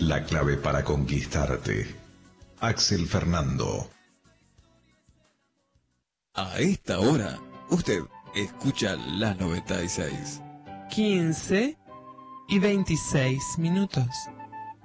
la clave para conquistarte. Axel Fernando. A esta hora, usted escucha la 96. 15 y 26 minutos.